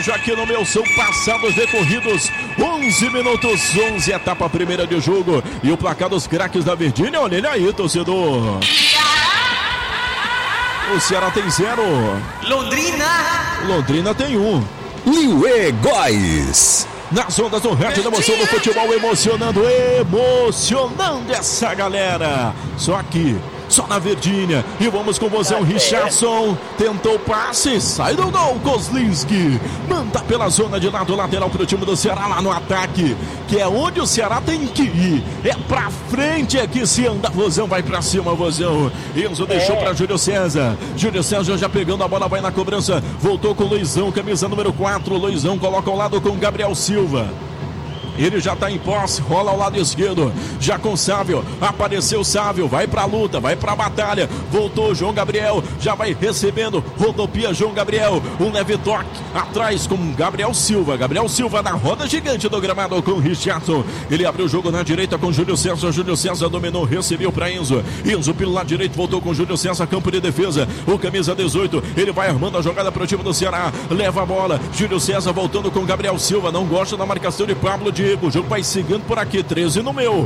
Já aqui no meu, são passados decorridos 11 minutos, 11, etapa primeira de jogo. E o placar dos craques da Virgínia, olha ele aí, torcedor. O Ceará tem 0. Londrina tem 1. Liuê Góes. Nas ondas do rádio da emoção do futebol, emocionando essa galera. Só aqui, só na Virgínia. E vamos com você, o Richardson. Tentou o passe, sai do gol, Kozlinski. Manda pela zona de lado lateral para o time do Ceará lá no ataque, que é onde o Ceará tem que ir. É pra frente, é que se anda, Vozão vai pra cima, Vozão. Enzo deixou pra Júlio César. Júlio César já pegando a bola, vai na cobrança. Voltou com o Luizão, camisa número 4. Luizão coloca ao lado com Gabriel Silva. Ele já está em posse, rola ao lado esquerdo, já com Sávio, apareceu Sávio, vai pra luta, vai pra batalha, voltou João Gabriel, já vai recebendo, rodopia João Gabriel, um leve toque, atrás com Gabriel Silva na roda gigante do gramado com Richardson, ele abriu o jogo na direita com Júlio César dominou, recebeu pra Enzo pelo lado direito, voltou com Júlio César, campo de defesa, o camisa 18, ele vai armando a jogada pro time do Ceará, leva a bola, Júlio César voltando com Gabriel Silva, não gosta da marcação de Pablo Diego. O jogo vai seguindo por aqui, 13 no meu.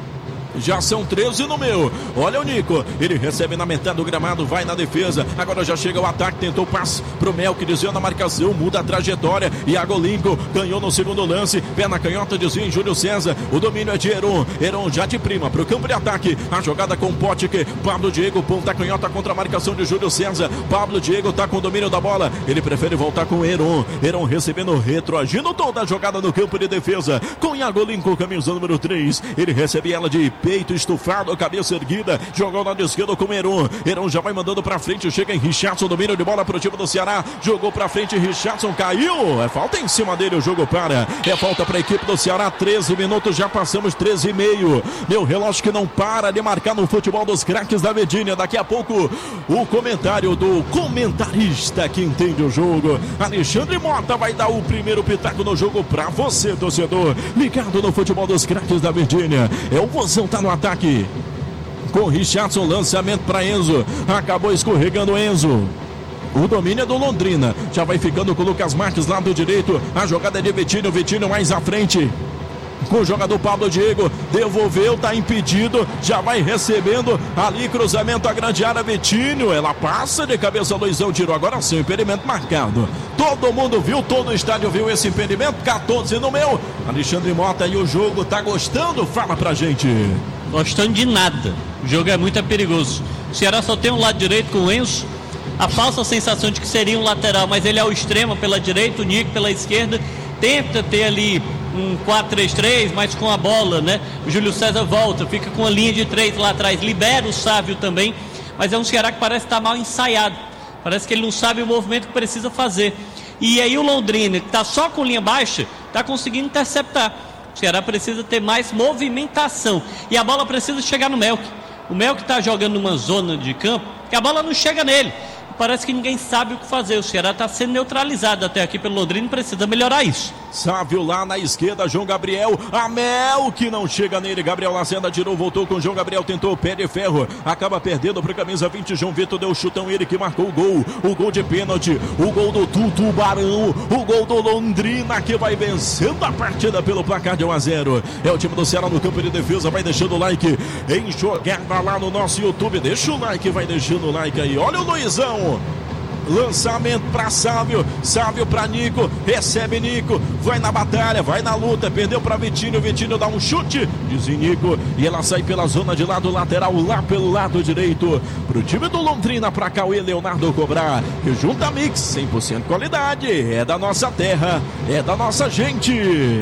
Já são 13 no meu. Olha o Nico, ele recebe na metade do gramado, vai na defesa, agora já chega o ataque, tentou passe pro Melk, desviou na marcação, muda a trajetória, Iago Lincoln ganhou no segundo lance, perna canhota, desvia em Júlio César, o domínio é de Heron já de prima pro campo de ataque, a jogada com Potker, Pablo Diego, ponta canhota contra a marcação de Júlio César, Pablo Diego tá com o domínio da bola, ele prefere voltar com Heron recebendo retroagindo toda a jogada no campo de defesa, com Iago Lincoln, camisa número 3, ele recebe ela de peito estufado, cabeça erguida, jogou na esquerda com Heron já vai mandando pra frente, chega em Richardson, domínio de bola pro time do Ceará, jogou pra frente, Richardson caiu, é falta em cima dele, o jogo para, é falta pra equipe do Ceará, 13 minutos, já passamos 13 e meio, meu relógio que não para de marcar no futebol dos craques da Virgínia, daqui a pouco o comentário do comentarista que entende o jogo, Alexandre Mota vai dar o primeiro pitaco no jogo pra você, torcedor, ligado no futebol dos craques da Virgínia, é o Vozão, tá no ataque com Richardson, lançamento para Enzo, acabou escorregando Enzo, o domínio é do Londrina, já vai ficando com o Lucas Marques lado direito, a jogada é de Vitinho mais à frente com o jogador Pablo Diego, devolveu, tá impedido, já vai recebendo ali, cruzamento à grande área, Vitinho, ela passa de cabeça, Luizão tirou, agora sim, impedimento marcado, todo mundo viu, todo o estádio viu esse impedimento, 14 no meu, Alexandre Mota, e o jogo tá gostando? Fala pra gente. Gostando de nada, o jogo é muito perigoso, o Ceará só tem um lado direito com o Enzo, a falsa sensação de que seria um lateral, mas ele é o extremo pela direita, o Nico pela esquerda, tenta ter ali um 4-3-3, mas com a bola, né? O Júlio César volta, fica com a linha de 3 lá atrás, libera o Sávio também, mas é um Ceará que parece estar mal ensaiado, parece que ele não sabe o movimento que precisa fazer, e aí o Londrina, que está só com linha baixa, está conseguindo interceptar. O Ceará precisa ter mais movimentação, e a bola precisa chegar no Melk. O Melk está jogando numa zona de campo que a bola não chega nele, parece que ninguém sabe o que fazer, o Ceará está sendo neutralizado até aqui pelo Londrina, precisa melhorar isso. Sávio lá na esquerda, João Gabriel, Amel que não chega nele, Gabriel Lacerda tirou, voltou com João Gabriel, tentou o pé de ferro, acaba perdendo para camisa 20, João Vitor deu chutão, ele que marcou o gol de pênalti, o gol do Tubarão, o gol do Londrina que vai vencendo a partida pelo placar de 1-0, é o time do Ceará no campo de defesa, vai deixando o like em jogada lá no nosso YouTube, deixa o like, vai deixando o like aí, olha o Luizão, lançamento para Sávio para Nico, recebe Nico, vai na batalha, vai na luta, perdeu para Vitinho dá um chute, diz Nico, e ela sai pela zona de lado lateral, lá pelo lado direito, pro time do Londrina, para Cauê Leonardo cobrar, que junta Mix, 100% qualidade, é da nossa terra, é da nossa gente.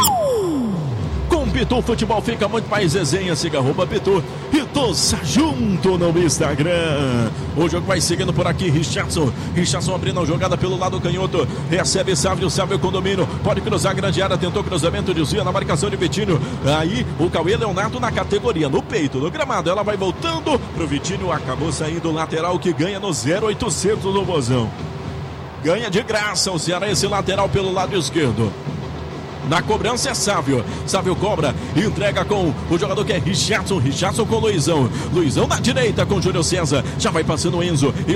Com Pitu Futebol fica muito mais resenha, siga @Pitu e torça junto no Instagram. O jogo vai seguindo por aqui, Richardson abrindo a jogada pelo lado canhoto, recebe Sávio com domínio, pode cruzar a grande área, tentou cruzamento, desvia na marcação de Vitinho, aí o Cauê Leonardo na categoria, no peito, no gramado, ela vai voltando pro Vitinho, acabou saindo o lateral que ganha no 0800 do Vozão, ganha de graça o Ceará esse lateral pelo lado esquerdo. Na cobrança é Sávio cobra, entrega com o jogador que é Richardson com Luizão na direita com Júlio César, já vai passando o Enzo